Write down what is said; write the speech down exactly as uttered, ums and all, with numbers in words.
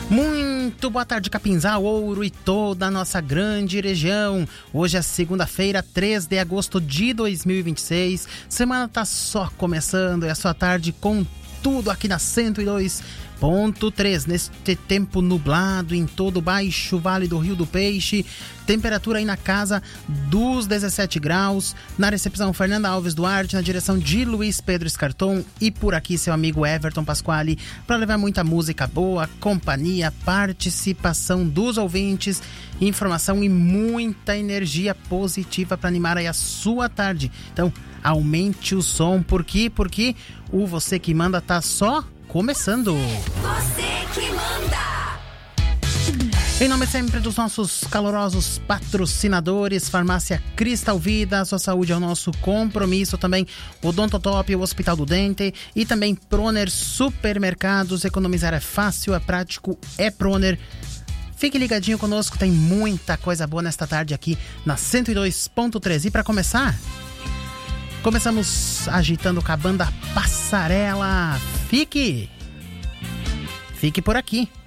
Muito boa tarde, Capinzal, Ouro e toda a nossa grande região. Hoje é segunda-feira, três de agosto de dois mil e vinte e seis. Semana tá só começando e a sua tarde com tudo aqui na cento e dois ponto três. Neste tempo nublado em todo o Baixo Vale do Rio do Peixe. Temperatura aí na casa dos dezessete graus. Na recepção, Fernanda Alves Duarte. Na direção de Luiz Pedro Escarton. E por aqui, seu amigo Everton Pasquale. Para levar muita música boa, companhia, participação dos ouvintes, informação e muita energia positiva para animar aí a sua tarde. Então, aumente o som. Por quê? Porque o Você Que Manda tá só começando. Você que manda. Em nome sempre dos nossos calorosos patrocinadores, Farmácia Cristal Vida, a sua saúde é o nosso compromisso. Também Odontotop, o Hospital do Dente, e também Proner Supermercados. Economizar é fácil, é prático, é Proner. Fique ligadinho conosco, tem muita coisa boa nesta tarde aqui na cento e dois ponto três. E para começar, começamos agitando com a banda Passarela. Fique! Fique por aqui.